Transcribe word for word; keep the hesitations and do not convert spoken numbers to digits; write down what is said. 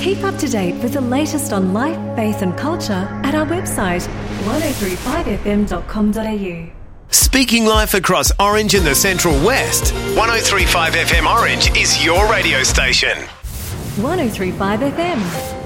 Keep up to date with the latest on life, faith and culture at our website one oh three five f m dot com dot a u. Speaking life across Orange and the Central West, one oh three point five F M Orange is your radio station. one oh three point five F M.